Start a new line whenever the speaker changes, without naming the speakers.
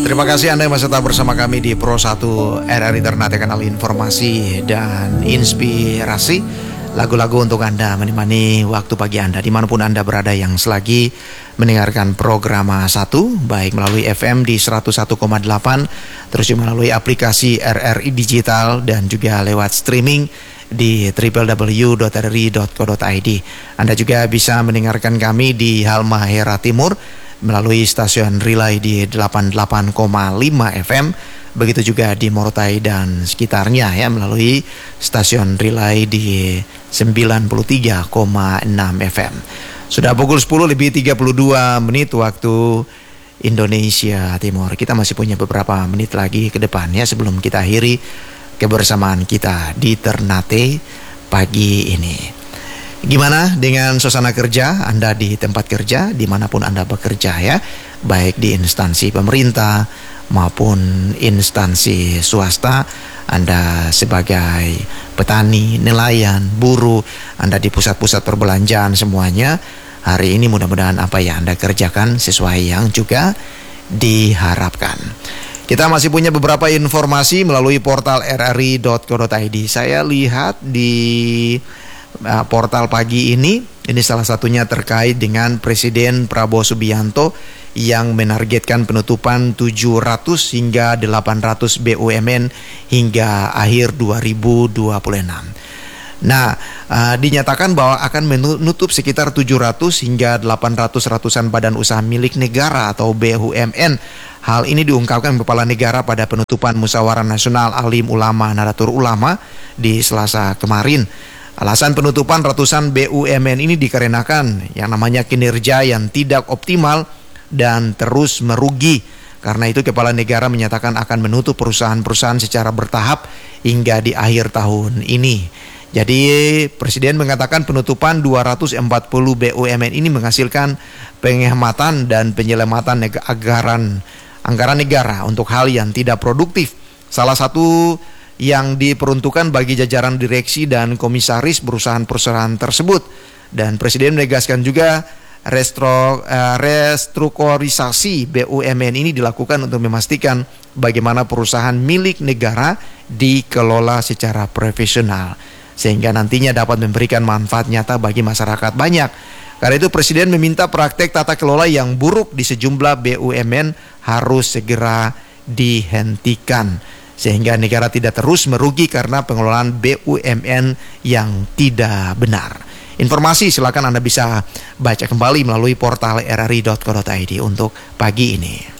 Terima kasih Anda yang masih tetap bersama kami di Pro 1 RRI Ternate, kanal informasi dan inspirasi. Lagu-lagu untuk Anda menemani waktu pagi Anda dimanapun Anda berada yang selagi mendengarkan program 1, baik melalui FM di 101,8, terus juga melalui aplikasi RRI Digital dan juga lewat streaming di www.rri.co.id. Anda juga bisa mendengarkan kami di Halmahera Timur melalui stasiun Relay di 88,5 FM. Begitu juga di Morotai dan sekitarnya ya, melalui stasiun Relay di 93,6 FM. Sudah pukul 10 lebih 32 menit waktu Indonesia Timur. Kita masih punya beberapa menit lagi ke depannya sebelum kita akhiri kebersamaan kita di Ternate pagi ini. Gimana dengan suasana kerja Anda di tempat kerja, dimanapun Anda bekerja ya, baik di instansi pemerintah maupun instansi swasta, Anda sebagai petani, nelayan, buruh, Anda di pusat-pusat perbelanjaan semuanya. Hari ini mudah-mudahan apa yang Anda kerjakan sesuai yang juga diharapkan. Kita masih punya beberapa informasi melalui portal rri.co.id. Saya lihat di portal pagi ini salah satunya terkait dengan Presiden Prabowo Subianto yang menargetkan penutupan 700 hingga 800 BUMN hingga akhir 2026. Nah, dinyatakan bahwa akan menutup sekitar 700 hingga 800 ratusan badan usaha milik negara atau BUMN. Hal ini diungkapkan Kepala Negara pada penutupan Musyawarah Nasional Alim Ulama Nadatul Ulama di Selasa kemarin. Alasan penutupan ratusan BUMN ini dikarenakan yang namanya kinerja yang tidak optimal dan terus merugi. Karena itu Kepala Negara menyatakan akan menutup perusahaan-perusahaan secara bertahap hingga di akhir tahun ini. Jadi Presiden mengatakan penutupan 240 BUMN ini menghasilkan penghematan dan penyelamatan anggaran negara untuk hal yang tidak produktif. Salah satu yang diperuntukkan bagi jajaran direksi dan komisaris perusahaan-perusahaan tersebut. Dan Presiden menegaskan juga restrukturisasi BUMN ini dilakukan untuk memastikan bagaimana perusahaan milik negara dikelola secara profesional sehingga nantinya dapat memberikan manfaat nyata bagi masyarakat banyak. Karena itu Presiden meminta praktek tata kelola yang buruk di sejumlah BUMN harus segera dihentikan sehingga negara tidak terus merugi karena pengelolaan BUMN yang tidak benar. Informasi silakan Anda bisa baca kembali melalui portal rri.co.id untuk pagi ini.